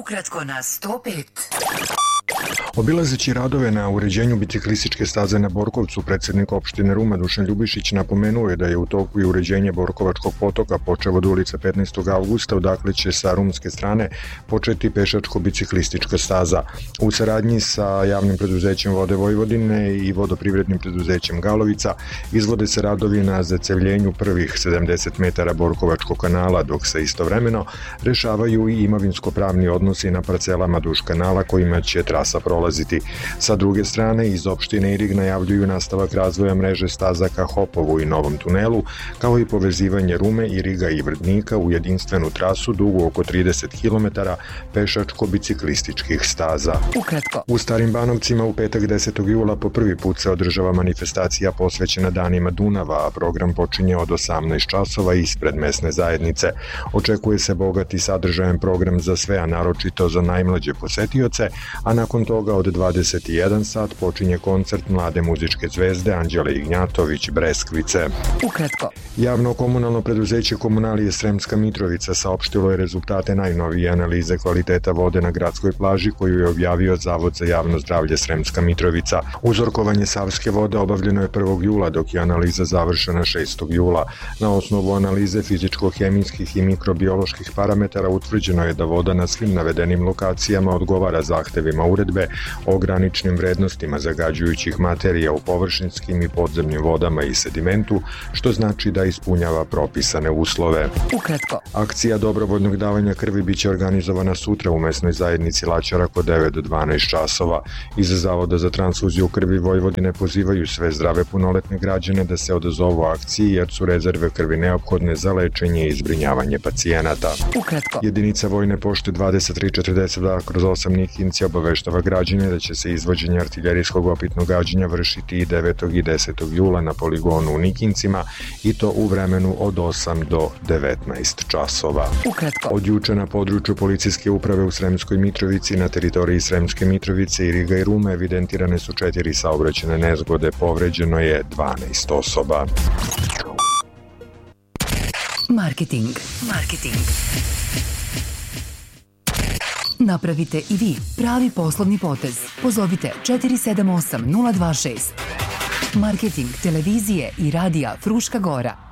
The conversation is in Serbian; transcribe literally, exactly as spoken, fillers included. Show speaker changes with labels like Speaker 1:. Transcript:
Speaker 1: Ukratko na sto pet.
Speaker 2: Obilazeći radove na uređenju biciklističke staze na Borkovcu, predsjednik opštine Ruma Dušan Ljubišić napomenuo je da je u toku i uređenje Borkovačkog potoka počev od ulice petnaestog avgusta, odakle će sa rumske strane početi pešačko-biciklistička staza. U saradnji sa javnim preduzećem Vode Vojvodine i vodoprivrednim preduzećem Galovica izvode se radovi na zacevljenju prvih sedamdeset metara Borkovačkog kanala, dok se istovremeno rešavaju i imovinsko-pravni odnosi na parcelama duž kanala kojima će trasa prolaziti. Sa druge strane, iz opštine Irig najavljuju nastavak razvoja mreže staza ka Hopovu i Novom tunelu, kao i povezivanje Rume, Iriga i Vrdnika u jedinstvenu trasu dugu oko trideset kilometara pešačko-biciklističkih staza.
Speaker 1: Ukratko.
Speaker 2: U Starim Banovcima u petak desetog jula po prvi put se održava manifestacija posvećena danima Dunava, a program počinje od osamnaest časova ispred mesne zajednice. Očekuje se bogat i sadržajan program za sve, a naročito za najmlađe posetioce, a nakon toga od dvadeset jedan sat počinje koncert mlade muzičke zvezde Anđele Ignjatović Breskvice.
Speaker 1: Ukratko.
Speaker 2: Javno komunalno preduzeće Komunalije Sremska Mitrovica saopštilo je rezultate najnovije analize kvaliteta vode na gradskoj plaži koju je objavio Zavod za javno zdravlje Sremska Mitrovica. Uzorkovanje savske vode obavljeno je prvog jula, dok je analiza završena šestog jula. Na osnovu analize fizičko-hemijskih i mikrobioloških parametara utvrđeno je da voda na svim navedenim lokacijama odgovara zahtevima uredbe o graničnim vrednostima zagađujućih materija u površinskim i podzemnim vodama i sedimentu, što znači da ispunjava propisane uslove.
Speaker 1: Ukratko.
Speaker 2: Akcija dobrovoljnog davanja krvi biće organizovana sutra u mesnoj zajednici Laćarak od devet do dvanaest časova. Iz Zavoda za transfuziju krvi Vojvodine pozivaju sve zdrave punoletne građane da se odazovu akciji, jer su rezerve krvi neophodne za lečenje i zbrinjavanje pacijenata.
Speaker 1: Ukratko.
Speaker 2: Jedinica Vojne pošte dvadeset tri četrdeset dva kroz osam Nikinci obaveštava građane da će se izvođenje artiljerijskog opitnog gađenja vršiti i devetog i desetog jula na poligonu u Nikincima, i to u vremenu od osam do devetnaest časova.
Speaker 1: Ukratko.
Speaker 2: Od juče na području policijske uprave u Sremskoj Mitrovici, na teritoriji Sremske Mitrovice, Iriga i Rume evidentirane su četiri saobraćajne nezgode, povređeno je dvanaest osoba.
Speaker 1: Marketing. Marketing. Napravite i vi pravi poslovni potez. Pozovite četiri sedam osam nula dva šest. Marketing televizije i radija Fruška Gora.